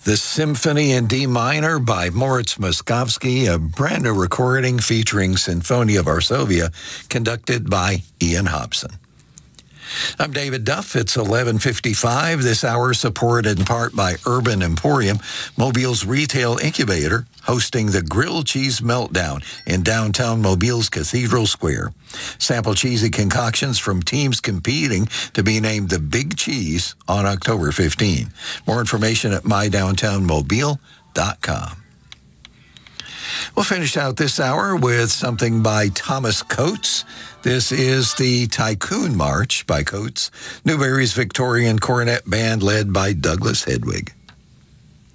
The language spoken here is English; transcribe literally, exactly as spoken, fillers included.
The Symphony in D Minor by Moritz Moszkowski, a brand new recording featuring Sinfonia Varsovia, conducted by Ian Hobson. I'm David Duff. It's eleven fifty-five. This hour supported in part by Urban Emporium, Mobile's retail incubator, hosting the Grilled Cheese Meltdown in downtown Mobile's Cathedral Square. Sample cheesy concoctions from teams competing to be named the Big Cheese on October fifteenth. More information at my downtown mobile dot com. We'll finish out this hour with something by Thomas Coates. This is the Tycoon March by Coates, Newberry's Victorian Cornet Band led by Douglas Hedwig.